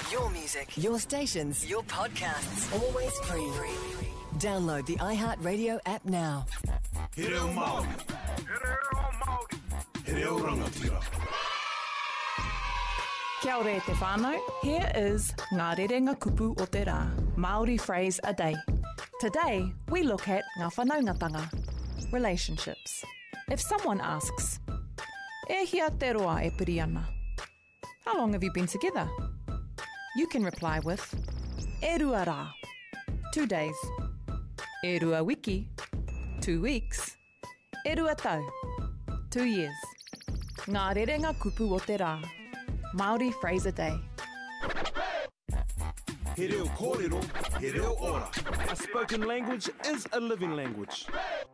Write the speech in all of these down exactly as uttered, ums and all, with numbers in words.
Your music, your stations, your podcasts, always free. Download the iHeartRadio app now. He reo Māori. He reo Māori. He reo rangatira. Kia ora te whānau. Here is Ngā Rerenga Kupu o te Rā, Māori phrase a day. Today, we look at ngā whanaungatanga, relationships. If someone asks, e hia te roa e piri ana, how long have you been together? You can reply with, e rua rā, two days. E rua wiki, two weeks. E rua tau, two years. Ngā Rerenga Kupu o te Rā, Māori phrase a day. He reo kōrero, he reo ora. A spoken language is a living language.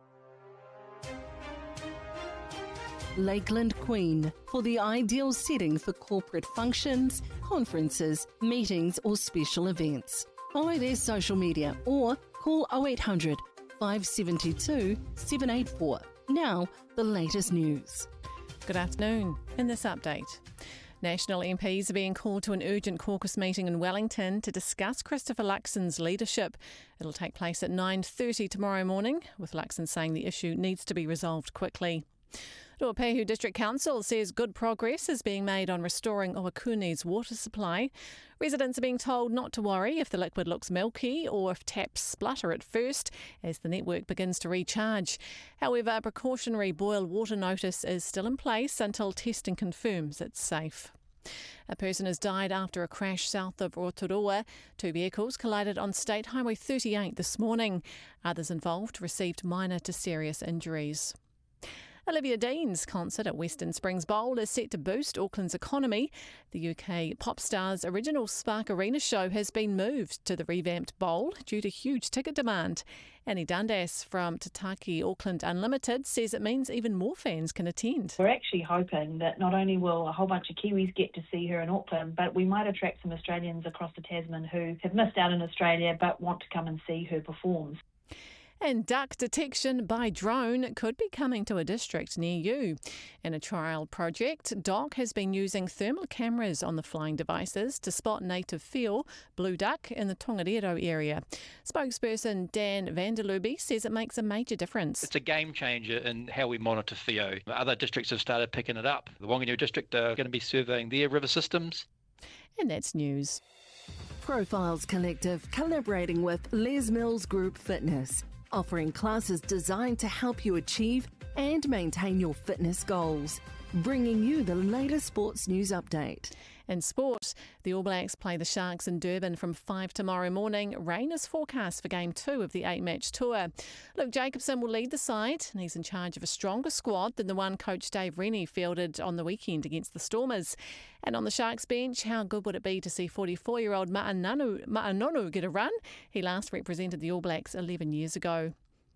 Lakeland Queen, for the ideal setting for corporate functions, conferences, meetings or special events. Follow their social media or call oh eight hundred, five seven two, seven eight four. Now, the latest news. Good afternoon. In this update, National M Ps are being called to an urgent caucus meeting in Wellington to discuss Christopher Luxon's leadership. It'll take place at nine thirty tomorrow morning, with Luxon saying the issue needs to be resolved quickly. Ruapehu District Council says good progress is being made on restoring Owakuni's water supply. Residents are being told not to worry if the liquid looks milky or if taps splutter at first as the network begins to recharge. However, a precautionary boil water notice is still in place until testing confirms it's safe. A person has died after a crash south of Rotorua. Two vehicles collided on State Highway thirty-eight this morning. Others involved received minor to serious injuries. Olivia Dean's concert at Western Springs Bowl is set to boost Auckland's economy. The U K pop star's original Spark Arena show has been moved to the revamped Bowl due to huge ticket demand. Annie Dundas from Tataki Auckland Unlimited says it means even more fans can attend. We're actually hoping that not only will a whole bunch of Kiwis get to see her in Auckland, but we might attract some Australians across the Tasman who have missed out in Australia but want to come and see her perform. And duck detection by drone could be coming to a district near you. In a trial project, D O C has been using thermal cameras on the flying devices to spot native whio, blue duck, in the Tongariro area. Spokesperson Dan Vanderlooby says it makes a major difference. It's a game changer in how we monitor whio. Other districts have started picking it up. The Wanganui district are going to be surveying their river systems. And that's news. Profiles Collective collaborating with Les Mills Group Fitness, offering classes designed to help you achieve and maintain your fitness goals. Bringing you the latest sports news update. In sport, the All Blacks play the Sharks in Durban from five tomorrow morning. Rain is forecast for game two of the eight-match tour. Luke Jacobson will lead the side, and he's in charge of a stronger squad than the one coach Dave Rennie fielded on the weekend against the Stormers. And on the Sharks bench, how good would it be to see forty-four-year-old Ma'anonu, Ma'anonu get a run? He last represented the All Blacks eleven years ago.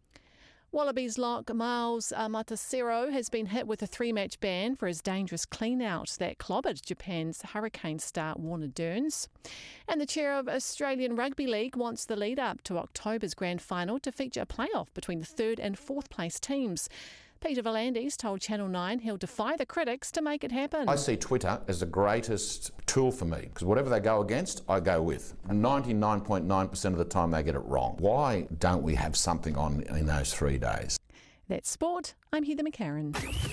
Wallabies lock Miles uh, Matasero has been hit with a three-match ban for his dangerous clean-out that clobbered Japan's Hurricane star Warner Dearns. And the chair of Australian Rugby League wants the lead-up to October's grand final to feature a playoff between the third and fourth place teams. Peter V'landys told Channel nine he'll defy the critics to make it happen. I see Twitter as the greatest tool for me, because whatever they go against, I go with. ninety-nine point nine percent of the time they get it wrong. Why don't we have something on in those three days? That's sport. I'm Heather McCarran.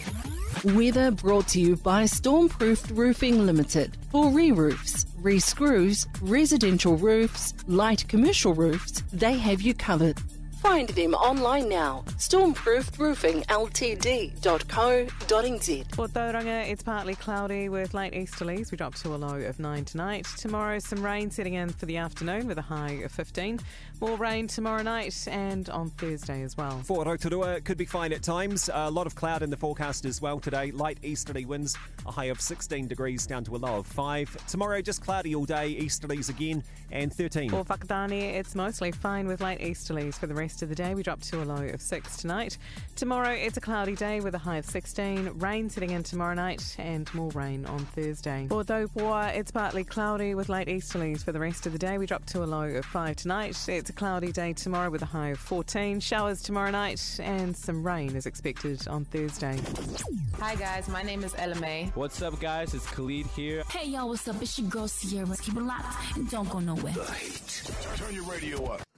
Weather brought to you by Stormproofed Roofing Limited. For re-roofs, re-screws, residential roofs, light commercial roofs, they have you covered. Find them online now. stormproofed roofing l t d dot co dot n z. For Tauranga, it's partly cloudy with late easterlies. We drop to a low of nine tonight. Tomorrow, some rain setting in for the afternoon with a high of fifteen. More rain tomorrow night and on Thursday as well. For Rotorua, it could be fine at times. A lot of cloud in the forecast as well today. Light easterly winds, a high of sixteen degrees down to a low of five. Tomorrow, just cloudy all day, easterlies again, and thirteen. For Whakatane, it's mostly fine with late easterlies for the rest rest of the day, we drop to a low of six tonight. Tomorrow, it's a cloudy day with a high of sixteen. Rain setting in tomorrow night and more rain on Thursday. For Taupoa, it's partly cloudy with late easterlies for the rest of the day. We drop to a low of five tonight. It's a cloudy day tomorrow with a high of fourteen. Showers tomorrow night and some rain is expected on Thursday. Hi guys, my name is Ella May. What's up guys, it's Khalid here. Hey y'all, what's up? It's your girl Sierra. Keep it locked and don't go nowhere. The Heat. Turn your radio up.